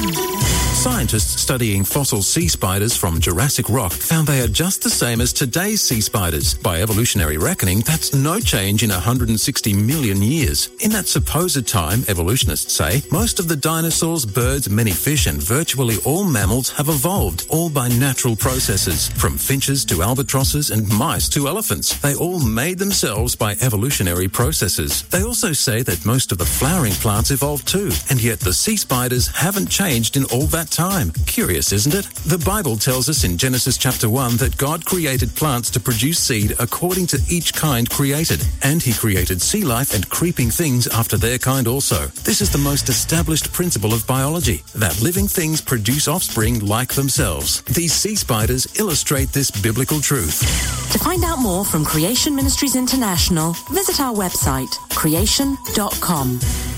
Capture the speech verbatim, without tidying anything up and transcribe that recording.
Scientists studying fossil sea spiders from Jurassic rock found they are just the same as today's sea spiders. By evolutionary reckoning, that's no change in one hundred sixty million years. In that supposed time, evolutionists say, most of the dinosaurs, birds, many fish and virtually all mammals have evolved, all by natural processes. From finches to albatrosses and mice to elephants, they all made themselves by evolutionary processes. They also say that most of the flowering plants evolved too, and yet the sea spiders haven't changed in all that time. Curious, isn't it? The Bible tells us in Genesis chapter one that God created plants to produce seed according to each kind created, and he created sea life and creeping things after their kind also. This is the most established principle of biology, that living things produce offspring like themselves. These sea spiders illustrate this biblical truth. To find out more from Creation Ministries International, visit our website, creation dot com.